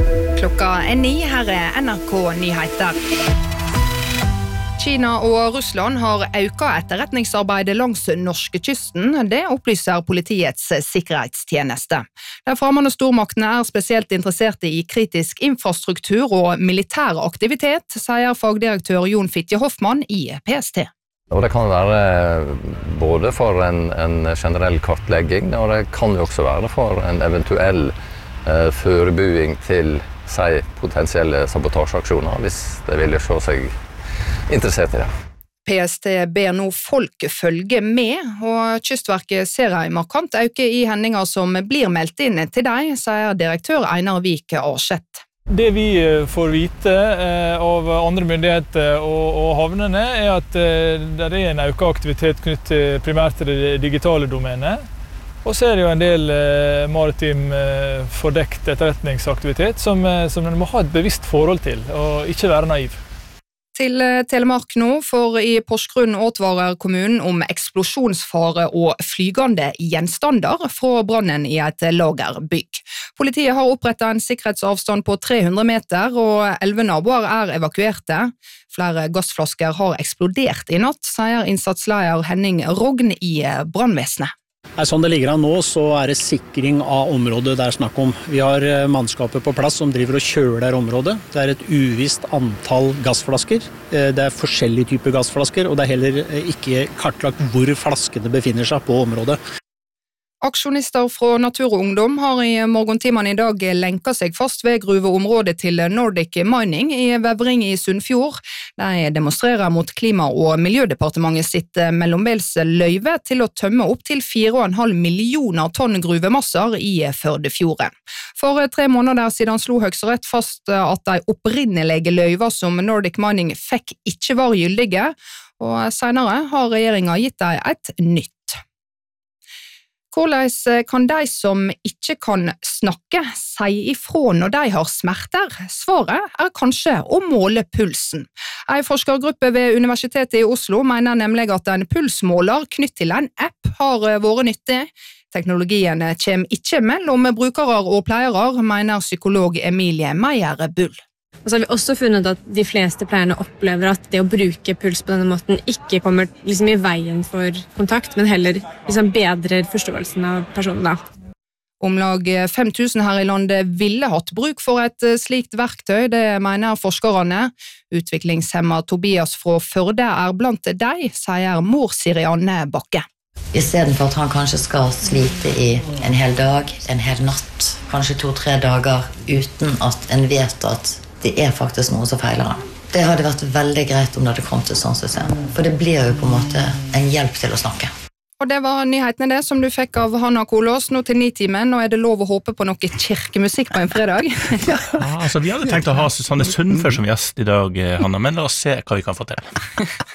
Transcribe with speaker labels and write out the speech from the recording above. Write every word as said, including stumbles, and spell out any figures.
Speaker 1: Klokka er ni, her er N R K-nyheter. Kina og Russland har økt etterretningsarbeidet langs norskekysten. Det opplyser politiets sikkerhetstjeneste. De fremmede stormaktene er spesielt interesserte i kritisk infrastruktur og militær aktivitet, sier fagdirektør Jon Fitje Hoffmann i P S T.
Speaker 2: Og det kan være både for en, en generell kartlegging, og det kan jo også være for en eventuell eh, forberedelse til si, potensielle sabotasjeaksjoner, hvis det vil se seg interessert i det.
Speaker 1: P S T ber nå folk følge med, og Kystverket ser en markant øke i hendinger som blir meldt inn til deg, sier direktør Einar Vik Arseth.
Speaker 3: Det vi får vite av andre myndigheter og, og havnene er at det er en økt aktivitet knyttet primært til det digitale domenet. Og så er det jo en del maritim fordekt etterretningsaktivitet som, som man må ha et bevisst forhold til, og ikke være naiv.
Speaker 1: Til Telemark nå, for i Porsgrunn advarer kommunen om eksplosjonsfare og flygende gjenstander fra brannen i et lagerbygg. Politiet har opprettet en sikkerhetsavstand på tre hundre meter, og elleve naboer er evakuerte. Flere gassflasker har eksplodert i natt, sier innsatsleder Henning Rogn i brannvesenet.
Speaker 4: Sånn det ligger an nå, så er det sikring av området det er snakk om. Vi har mannskapet på plass som driver og kjøler området. Det er et uvisst antall gassflasker. Det er forskjellige typer gassflasker, og det er heller ikke kartlagt hvor flaskene befinner seg på området.
Speaker 1: Aksjonister fra Natur og Ungdom har i morgentimene i dag lenket seg fast ved gruveområdet til Nordic Mining i Vevring i Sunnfjord. De demonstrerer mot Klima- og Miljødepartementet sitt mellombels løyve til å tømme opp til fire komma fem millioner tonn gruvemasser i Førdefjorden. For tre måneder siden slo Høyesterett fast at de opprinnelige løyver som Nordic Mining fikk ikke var gyldige, og senere har regjeringen gitt dem et nytt. Hvordan kan de som ikke kan snakke si ifra når de har smerter? Svaret er kanskje å måle pulsen. En forskergruppe ved Universitetet i Oslo mener nemlig at en pulsmåler knytt til en app har vært nyttig. Teknologien kommer ikke mellom brukere og pleiere, mener psykolog Emilie Meyer Bull.
Speaker 5: Og så har vi også funnet at de fleste pleierne opplever at det å bruke puls på denne måten ikke kommer liksom i veien for kontakt, men heller liksom bedrer forståelsen av personen da.
Speaker 1: Omlag fem tusen her i landet ville hatt bruk for et slikt verktøy, det mener forskerne. Utviklingshemmet Tobias fra Førde er blant de, sier mor Sirianne Bakke.
Speaker 6: I stedet for at han kanskje skal slite i en hel dag, en hel natt, kanskje to-tre dager, uten at en vet at det er faktisk noe som feiler han. Det hadde vært veldig greit om det hadde kommet til sånn system, for det blir jo på en måte en hjelp til å snakke.
Speaker 1: Og det var nyhetene det som du fikk av Hanna Kolås nå til ni-timen. Nå er det lov å håpe på noe kirkemusikk på en fredag.
Speaker 7: Ja, altså vi hadde tenkt å ha Susanne Sundfør som gjest i dag, Hanna, men la oss se hva vi kan få til.